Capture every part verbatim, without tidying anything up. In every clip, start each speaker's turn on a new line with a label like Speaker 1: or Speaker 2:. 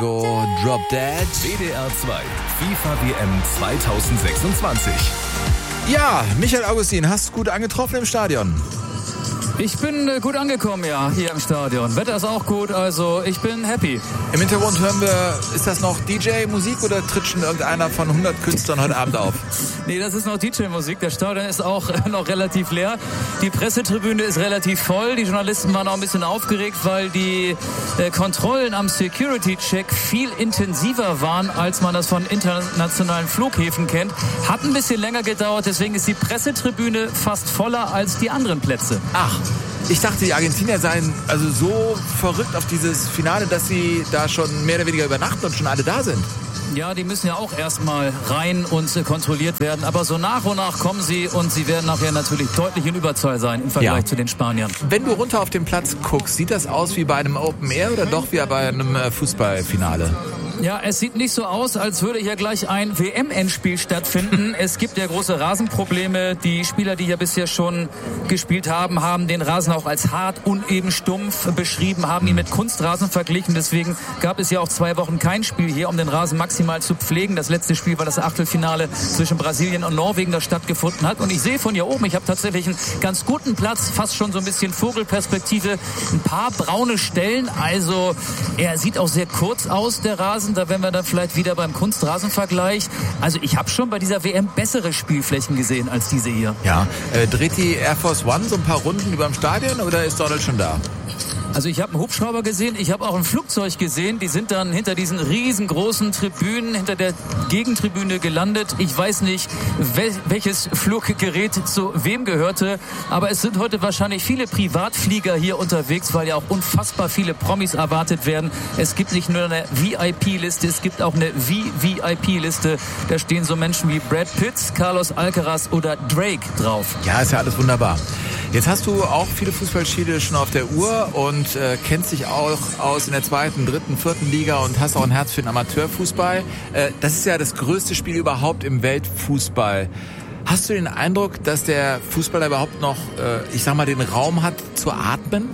Speaker 1: Diego, Drop Dead.
Speaker 2: W D R zwei, FIFA W M zweitausendsechsundzwanzig.
Speaker 1: Ja, Michael Augustin, hast du gut angetroffen im Stadion?
Speaker 3: Ich bin äh, gut angekommen, ja, hier im Stadion. Wetter ist auch gut, also ich bin happy.
Speaker 1: Im Hintergrund hören wir, ist das noch D J-Musik oder tritt schon irgendeiner von hundert Künstlern heute Abend auf?
Speaker 3: Nee, das ist noch D J-Musik. Der Stadion ist auch äh, noch relativ leer. Die Pressetribüne ist relativ voll. Die Journalisten waren auch ein bisschen aufgeregt, weil die äh, Kontrollen am Security-Check viel intensiver waren, als man das von internationalen Flughäfen kennt. Hat ein bisschen länger gedauert, deswegen ist die Pressetribüne fast voller als die anderen Plätze.
Speaker 1: Ach, ich dachte, die Argentinier seien also so verrückt auf dieses Finale, dass sie da schon mehr oder weniger übernachten und schon alle da sind.
Speaker 3: Ja, die müssen ja auch erstmal rein und äh, kontrolliert werden. Aber so nach und nach kommen sie und sie werden nachher natürlich deutlich in Überzahl sein im Vergleich ja. zu den Spaniern.
Speaker 1: Wenn du runter auf den Platz guckst, sieht das aus wie bei einem Open Air oder doch wie bei einem äh, Fußballfinale?
Speaker 3: Ja, es sieht nicht so aus, als würde hier gleich ein W M-Endspiel stattfinden. Es gibt ja große Rasenprobleme. Die Spieler, die hier bisher schon gespielt haben, haben den Rasen auch als hart, uneben, stumpf beschrieben, haben ihn mit Kunstrasen verglichen. Deswegen gab es ja auch zwei Wochen kein Spiel hier, um den Rasen maximal zu pflegen. Das letzte Spiel war das Achtelfinale zwischen Brasilien und Norwegen, das stattgefunden hat. Und ich sehe von hier oben, ich habe tatsächlich einen ganz guten Platz, fast schon so ein bisschen Vogelperspektive, ein paar braune Stellen. Also er sieht auch sehr kurz aus, der Rasen. Da wären wir dann vielleicht wieder beim Kunstrasenvergleich. Also ich habe schon bei dieser W M bessere Spielflächen gesehen als diese hier.
Speaker 1: Ja, äh, dreht die Air Force One so ein paar Runden über dem Stadion oder ist Donald schon da?
Speaker 3: Also ich habe einen Hubschrauber gesehen, ich habe auch ein Flugzeug gesehen. Die sind dann hinter diesen riesengroßen Tribünen, hinter der Gegentribüne gelandet. Ich weiß nicht, wel- welches Fluggerät zu wem gehörte. Aber es sind heute wahrscheinlich viele Privatflieger hier unterwegs, weil ja auch unfassbar viele Promis erwartet werden. Es gibt nicht nur eine V I P-Liste, es gibt auch eine V V I P-Liste. Da stehen so Menschen wie Brad Pitt, Carlos Alcaraz oder Drake drauf.
Speaker 1: Ja, ist ja alles wunderbar. Jetzt hast du auch viele Fußballspiele schon auf der Uhr und äh, kennst dich auch aus in der zweiten, dritten, vierten Liga und hast auch ein Herz für den Amateurfußball. Äh, das ist ja das größte Spiel überhaupt im Weltfußball. Hast du den Eindruck, dass der Fußballer überhaupt noch, äh, ich sag mal, den Raum hat zu atmen?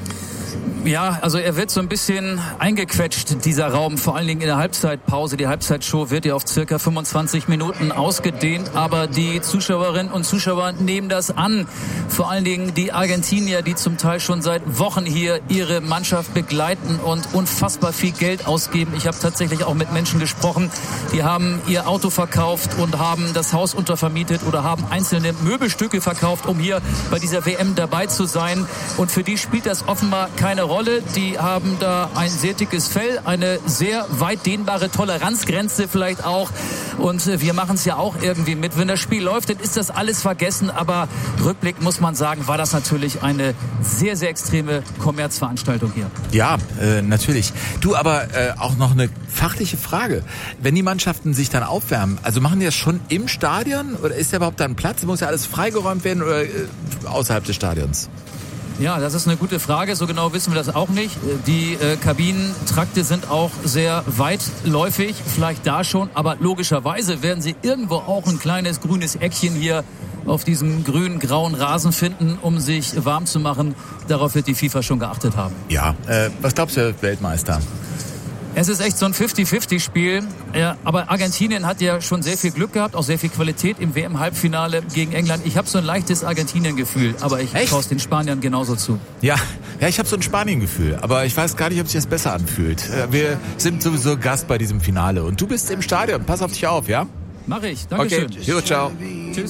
Speaker 3: Ja, also er wird so ein bisschen eingequetscht, dieser Raum, vor allen Dingen in der Halbzeitpause. Die Halbzeitshow wird ja auf circa fünfundzwanzig Minuten ausgedehnt, aber die Zuschauerinnen und Zuschauer nehmen das an. Vor allen Dingen die Argentinier, die zum Teil schon seit Wochen hier ihre Mannschaft begleiten und unfassbar viel Geld ausgeben. Ich habe tatsächlich auch mit Menschen gesprochen, die haben ihr Auto verkauft und haben das Haus untervermietet oder haben einzelne Möbelstücke verkauft, um hier bei dieser W M dabei zu sein. Und für die spielt das offenbar keine Rolle. Die haben da ein sehr dickes Fell, eine sehr weit dehnbare Toleranzgrenze vielleicht auch. Und wir machen es ja auch irgendwie mit. Wenn das Spiel läuft, dann ist das alles vergessen. Aber Rückblick muss man sagen, war das natürlich eine sehr, sehr extreme Kommerzveranstaltung hier.
Speaker 1: Ja, äh, natürlich. Du, aber äh, auch noch eine fachliche Frage. Wenn die Mannschaften sich dann aufwärmen, also machen die das schon im Stadion oder ist da überhaupt dann Platz? Muss ja alles freigeräumt werden oder äh, außerhalb des Stadions?
Speaker 3: Ja, das ist eine gute Frage. So genau wissen wir das auch nicht. Die äh, Kabinentrakte sind auch sehr weitläufig, vielleicht da schon. Aber logischerweise werden Sie irgendwo auch ein kleines grünes Eckchen hier auf diesem grün-grauen Rasen finden, um sich warm zu machen. Darauf wird die FIFA schon geachtet haben.
Speaker 1: Ja, äh, was glaubst du, Weltmeister?
Speaker 3: Es ist echt so ein fifty-fifty-Spiel. Ja, aber Argentinien hat ja schon sehr viel Glück gehabt, auch sehr viel Qualität im W M-Halbfinale gegen England. Ich habe so ein leichtes Argentinien-Gefühl, aber ich traue es den Spaniern genauso zu.
Speaker 1: Ja, ja, ich habe so ein Spanien-Gefühl, aber ich weiß gar nicht, ob sich das besser anfühlt. Wir sind sowieso Gast bei diesem Finale und du bist im Stadion. Pass auf dich auf, ja?
Speaker 3: Mach ich. Dankeschön.
Speaker 1: Okay, jo, ciao.
Speaker 3: Tschüss.